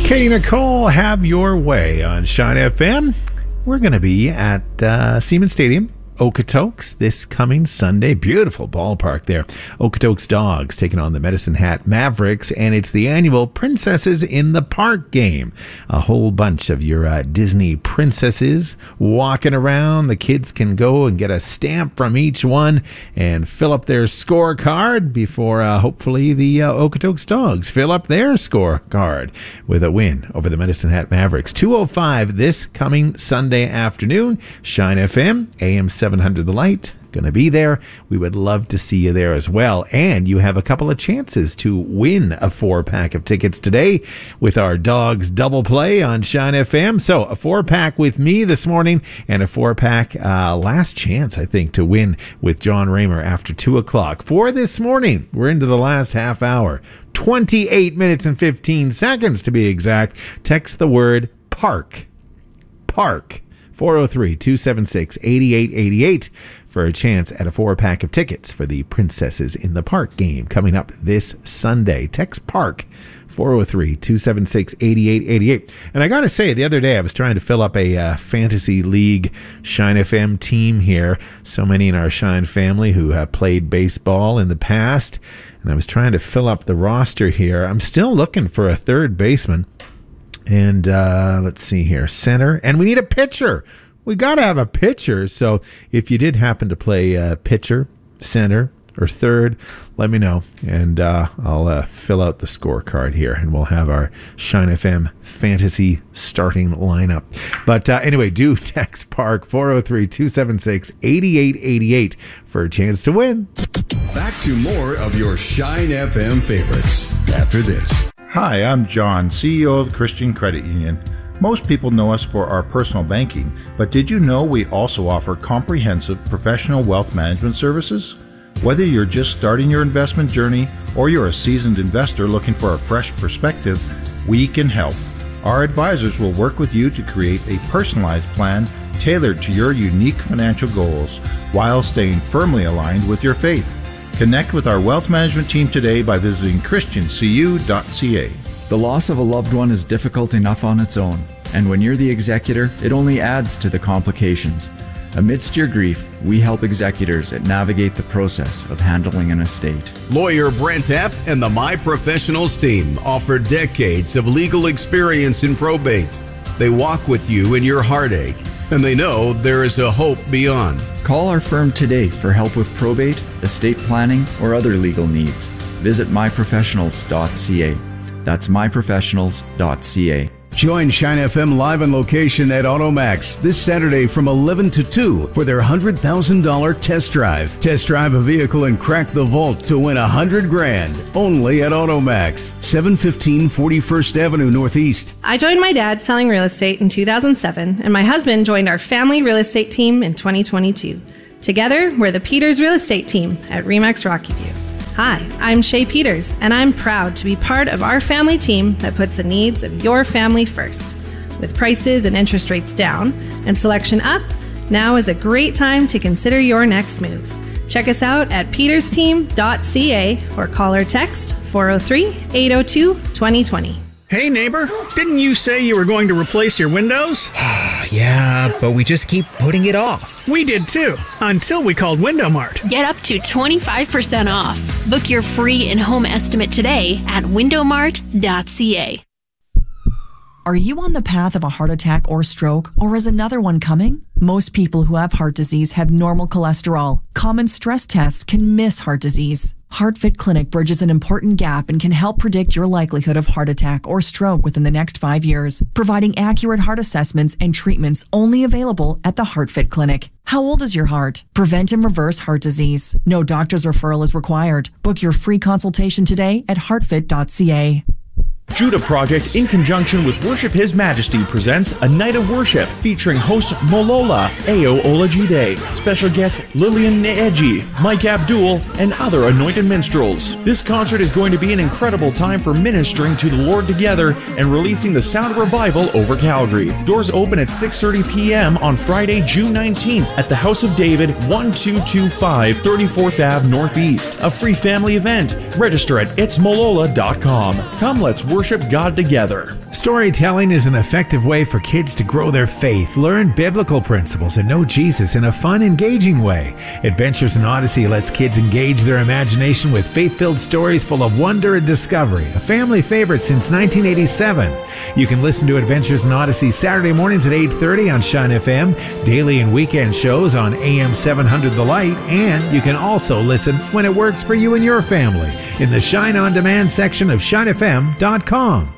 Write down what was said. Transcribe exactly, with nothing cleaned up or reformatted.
Katie Nicole, have your way on Shine F M. We're going to be at uh, Siemens Stadium, Okotoks, this coming Sunday. Beautiful ballpark there. Okotoks Dogs taking on the Medicine Hat Mavericks, and it's the annual Princesses in the Park game. A whole bunch of your uh, Disney princesses walking around. The kids can go and get a stamp from each one and fill up their scorecard before uh, hopefully the uh, Okotoks Dogs fill up their scorecard with a win over the Medicine Hat Mavericks. two oh five this coming Sunday afternoon. Shine F M, A M seven hundred The Light, going to be there. We would love to see you there as well. And you have a couple of chances to win a four-pack of tickets today with our Dogs double play on Shine F M. So a four-pack with me this morning and a four-pack uh, last chance, I think, to win with John Raymer after two o'clock. For this morning, we're into the last half hour. twenty-eight minutes and fifteen seconds to be exact. Text the word PARK. PARK. four oh three, two seven six, eight eight eight eight for a chance at a four-pack of tickets for the Princesses in the Park game coming up this Sunday. Text PARK, four oh three, two seven six, eight eight eight eight. And I got to say, the other day I was trying to fill up a uh, Fantasy League Shine F M team here. So many in our Shine family who have played baseball in the past. And I was trying to fill up the roster here. I'm still looking for a third baseman. And uh, let's see here, center, and we need a pitcher. We got to have a pitcher. So if you did happen to play uh, pitcher, center, or third, let me know, and uh, I'll uh, fill out the scorecard here, and we'll have our Shine F M fantasy starting lineup. But uh, anyway, do text PARK four oh three, two seven six, eight eight eight eight for a chance to win. Back to more of your Shine F M favorites after this. Hi, I'm John, C E O of Christian Credit Union. Most people know us for our personal banking, but did you know we also offer comprehensive professional wealth management services? Whether you're just starting your investment journey or you're a seasoned investor looking for a fresh perspective, we can help. Our advisors will work with you to create a personalized plan tailored to your unique financial goals while staying firmly aligned with your faith. Connect with our wealth management team today by visiting christian c u dot c a. The loss of a loved one is difficult enough on its own, and when you're the executor, it only adds to the complications. Amidst your grief, we help executors navigate the process of handling an estate. Lawyer Brent Epp and the My Professionals team offer decades of legal experience in probate. They walk with you in your heartache, and they know there is a hope beyond. Call our firm today for help with probate, estate planning, or other legal needs. Visit my professionals dot c a. That's my professionals dot c a. Join Shine F M live on location at AutoMax this Saturday from eleven to two for their one hundred thousand dollars test drive. Test drive a vehicle and crack the vault to win one hundred grand. Only at AutoMax, seven fifteen forty-first Avenue Northeast. I joined my dad selling real estate in two thousand seven, and my husband joined our family real estate team in twenty twenty-two. Together, we're the Peters Real Estate Team at Remax Rocky View. Hi, I'm Shay Peters, and I'm proud to be part of our family team that puts the needs of your family first. With prices and interest rates down and selection up, now is a great time to consider your next move. Check us out at peters team dot c a or call or text four oh three, eight oh two, two oh two oh. Hey neighbor, didn't you say you were going to replace your windows? Yeah, but we just keep putting it off. We did too, until we called Window Mart. Get up to twenty-five percent off. Book your free in-home estimate today at window mart dot c a. Are you on the path of a heart attack or stroke, or is another one coming? Most people who have heart disease have normal cholesterol. Common stress tests can miss heart disease. HeartFit Clinic bridges an important gap and can help predict your likelihood of heart attack or stroke within the next five years, providing accurate heart assessments and treatments only available at the HeartFit Clinic. How old is your heart? Prevent and reverse heart disease. No doctor's referral is required. Book your free consultation today at heart fit dot c a. Judah Project, in conjunction with Worship His Majesty, presents a night of worship featuring host Molola Ayo Olajide, special guests Lillian Neeji, Mike Abdul, and other anointed minstrels. This concert is going to be an incredible time for ministering to the Lord together and releasing the sound of revival over Calgary. Doors open at six thirty p.m. on Friday, June nineteenth at the House of David, twelve twenty-five thirty-fourth Avenue Northeast. A free family event. Register at its molola dot com. Come, let's worship worship God together. Storytelling is an effective way for kids to grow their faith, learn biblical principles, and know Jesus in a fun, engaging way. Adventures in Odyssey lets kids engage their imagination with faith-filled stories full of wonder and discovery, a family favorite since nineteen eighty-seven. You can listen to Adventures in Odyssey Saturday mornings at eight thirty on Shine F M, daily and weekend shows on A M seven hundred The Light, and you can also listen when it works for you and your family in the Shine On Demand section of shine f m dot com.